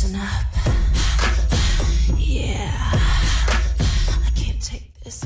listen up. Yeah, I can't take this.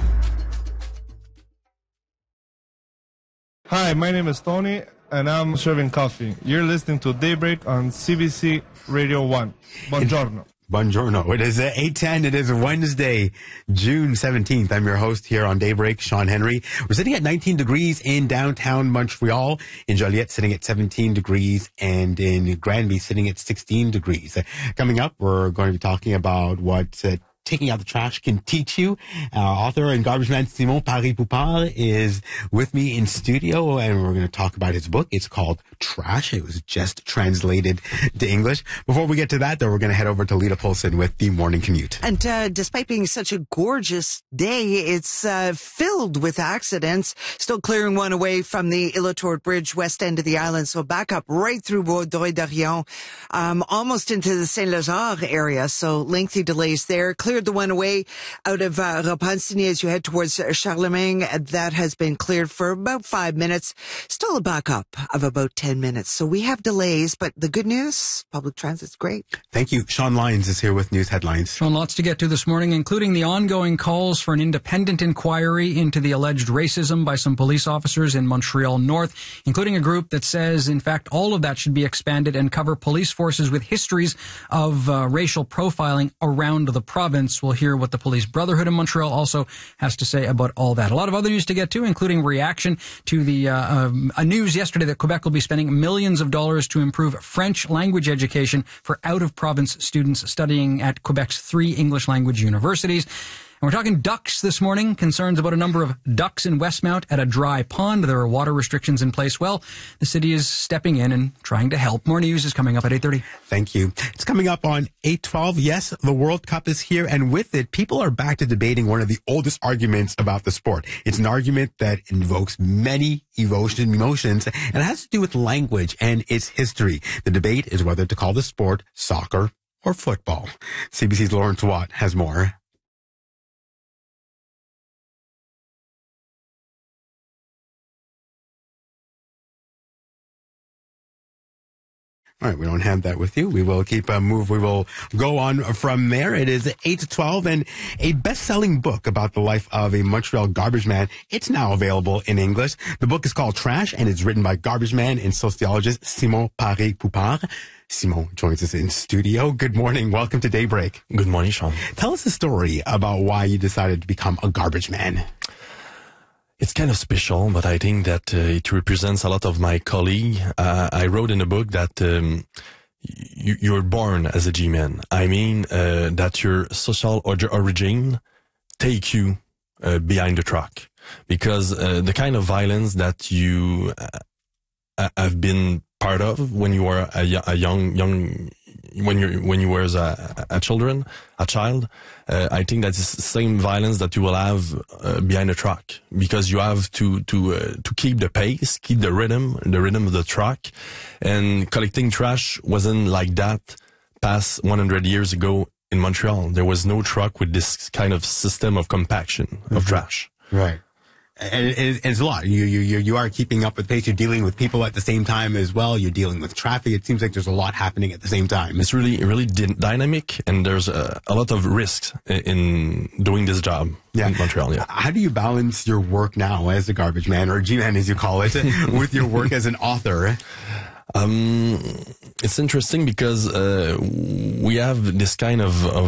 Hi, my name is Tony, and I'm serving coffee. You're listening to Daybreak on CBC Radio 1. Buongiorno. Buongiorno. It is 8:10. It is Wednesday, June 17th. I'm your host here on Daybreak, Sean Henry. We're sitting at 19 degrees in downtown Montreal. In Joliette, sitting at 17 degrees. And in Granby, sitting at 16 degrees. Coming up, we're going to be talking about what taking out the trash can teach you. Author and garbage man Simon Paré-Poupard is with me in studio, and we're going to talk about his book. It's called Trash. It was just translated to English. Before we get to that, though, we're going to head over to Lita Polson with the morning commute. And despite being such a gorgeous day, it's filled with accidents. Still clearing one away from the Ilotort Bridge, west end of the island. So back up right through Vaudreuil-Dorion, almost into the Saint-Lazare area. So lengthy delays there. Cleared the one away out of Repentigny as you head towards Charlemagne. That has been cleared for about 5 minutes. Still a backup of about 10 minutes. So we have delays, but the good news, public transit's great. Thank you. Sean Lyons is here with news headlines. Sean, lots to get to this morning, including the ongoing calls for an independent inquiry into the alleged racism by some police officers in Montreal North, including a group that says, in fact, all of that should be expanded and cover police forces with histories of racial profiling around the province. We'll hear what the Police Brotherhood in Montreal also has to say about all that. A lot of other news to get to, including reaction to the news yesterday that Quebec will be spending millions of dollars to improve French language education for out-of-province students studying at Quebec's 3 English language universities. And we're talking ducks this morning. Concerns about a number of ducks in Westmount at a dry pond. There are water restrictions in place. Well, the city is stepping in and trying to help. More news is coming up at 8:30. Thank you. It's coming up on 8:12. Yes, the World Cup is here, and with it, people are back to debating one of the oldest arguments about the sport. It's an argument that invokes many emotions, and it has to do with language and its history. The debate is whether to call the sport soccer or football. CBC's Lawrence Watt has more. All right, we don't have that with you. We will keep a move. We will go on from there. It is 8:12, and a best-selling book about the life of a Montreal garbage man. It's now available in English. The book is called Trash, and it's written by garbage man and sociologist Simon Paré-Poupard. Simon joins us in studio. Good morning. Welcome to Daybreak. Good morning, Sean. Tell us the story about why you decided to become a garbage man. It's kind of special, but I think that it represents a lot of my colleagues. I wrote in a book that you're born as a G-man. I mean that your social origin take you behind the truck, because the kind of violence that you have been part of when you were a young when you were a child, I think that's the same violence that you will have behind the truck, because you have to keep the pace, keep the rhythm of the truck, and collecting trash wasn't like that past 100 years ago in Montreal. There was no truck with this kind of system of compaction of trash. Right. And it's a lot. You are keeping up with pace. You're dealing with people at the same time as well. You're dealing with traffic. It seems like there's a lot happening at the same time. It's really dynamic, and there's a lot of risks in doing this job in Montreal. Yeah. How do you balance your work now as a garbage man, or G-man as you call it, with your work as an author? It's interesting because we have this kind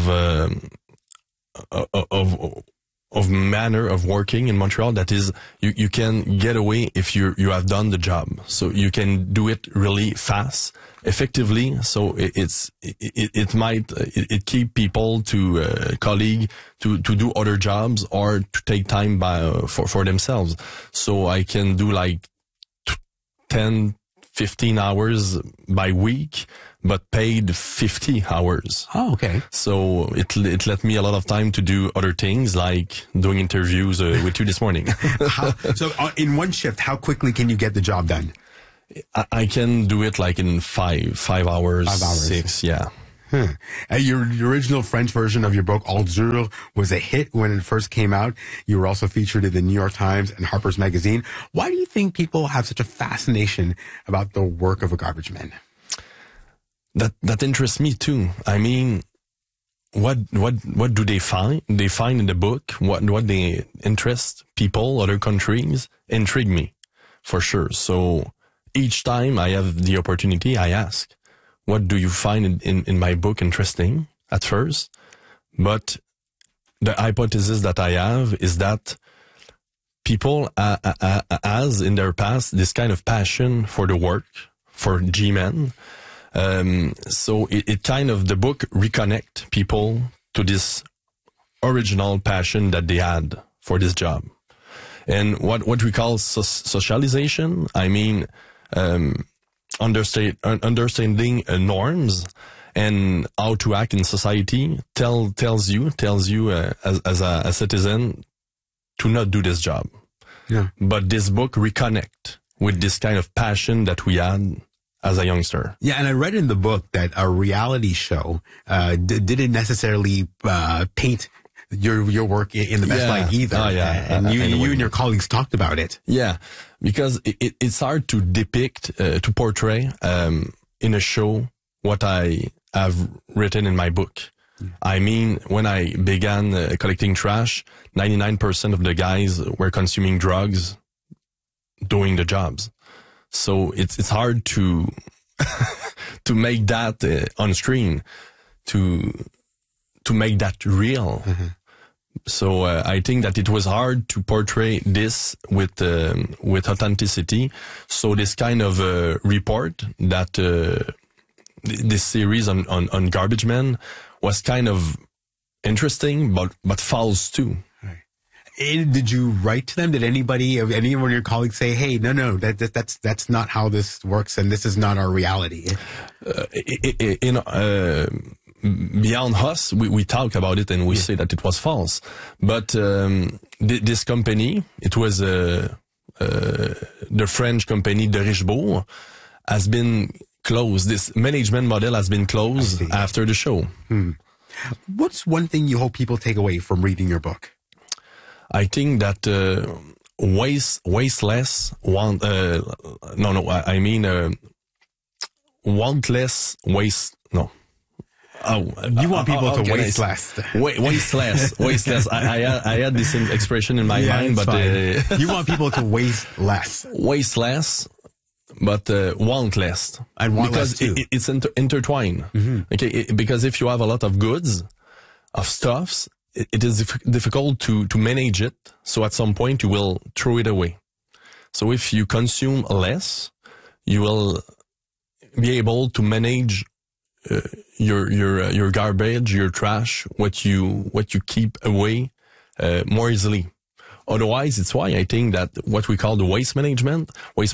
of manner of working in Montreal that is you can get away if you have done the job, so you can do it really fast, effectively. So it might keep people to colleague to do other jobs or to take time for themselves. So I can do like 10-15 hours by week, but paid 50 hours. Oh, okay. So it let me a lot of time to do other things, like doing interviews with you this morning. So in one shift, how quickly can you get the job done? I can do it like in 5 hours. 5 hours. 6, yeah. Your original French version of your book, Ordure, was a hit when it first came out. You were also featured in the New York Times and Harper's Magazine. Why do you think people have such a fascination about the work of a garbage man? that interests me too. I mean, what do they find? They find in the book what they interest people, other countries, intrigue me, for sure. So each time I have the opportunity, I ask, what do you find in my book interesting at first? But the hypothesis that I have is that people has in their past this kind of passion for the work, for G-Men. So it kind of, the book reconnect people to this original passion that they had for this job. And what we call socialization, I mean, understanding norms and how to act in society tells you as a citizen to not do this job. Yeah. But this book reconnect with this kind of passion that we had as a youngster. Yeah, and I read in the book that a reality show didn't necessarily paint your work in the best light either. Oh, yeah. And you and your colleagues talked about it. Yeah, because it's hard to depict, to portray in a show what I have written in my book. Yeah. I mean, when I began collecting trash, 99% of the guys were consuming drugs doing the jobs. So it's hard to to make that on screen, to make that real. Mm-hmm. So I think that it was hard to portray this with authenticity. So this kind of report that this series on Garbage Men was kind of interesting, but false too. And did you write to them? Did anyone of your colleagues say, "Hey, no, that's not how this works, and this is not our reality"? Beyond us, we talk about it and we say that it was false. But this company, it was the French company de Richebourg, has been closed. This management model has been closed after the show. What's one thing you hope people take away from reading your book? I think that waste less, want less, waste. No. Oh, you want people to waste less. Waste less. I had this expression in my mind, but you want people to waste less. Waste less, but want less. And want because less too. It's intertwined. Mm-hmm. Okay, because if you have a lot of goods, of stuffs, it is difficult to manage it. So at some point you will throw it away. So if you consume less, you will be able to manage your garbage, your trash, what you keep away more easily. Otherwise, it's why I think that what we call the waste management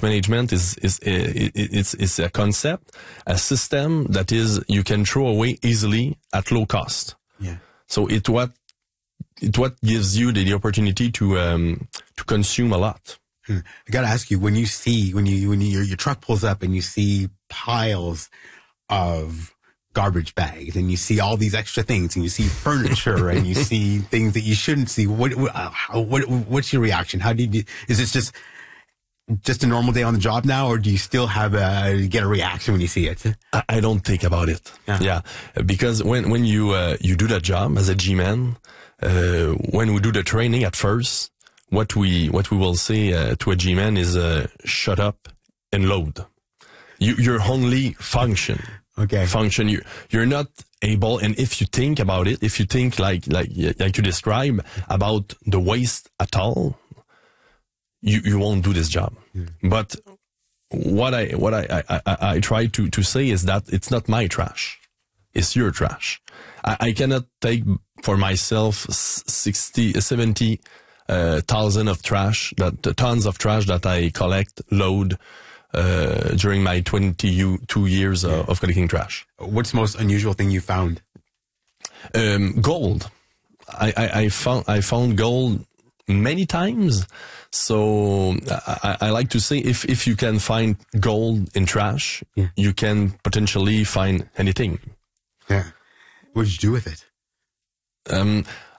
is a concept, a system that is you can throw away easily at low cost. Yeah. So it what gives you the opportunity to consume a lot. I gotta ask you, when your truck pulls up and you see piles of garbage bags and you see all these extra things and you see furniture and you see things that you shouldn't see, what's your reaction? Is this just a normal day on the job now, or do you still get a reaction when you see it? I don't think about it. Yeah. Because when you do that job as a G-Man, when we do the training at first, what we will say to a G-Man is shut up and load. You're only function. Okay. Function. You're not able, and if you think about it, if you think like you describe about the waste at all, you won't do this job. Yeah. But what I try to say is that it's not my trash. It's your trash. I cannot take for myself 70,000 of trash, tons of trash that I collect, load, during my 22 years of collecting trash. What's the most unusual thing you found? Gold. I found gold many times. So I like to say if you can find gold in trash, you can potentially find anything. Yeah. What did you do with it?